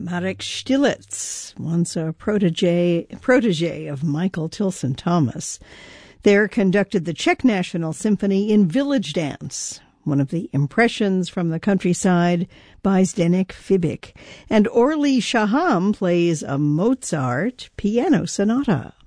Marek Stilitz, once a protege of Michael Tilson Thomas, there conducted the Czech National Symphony in Village Dance, one of the impressions from the countryside by Zdeněk Fibik. And Orly Shaham plays a Mozart piano sonata.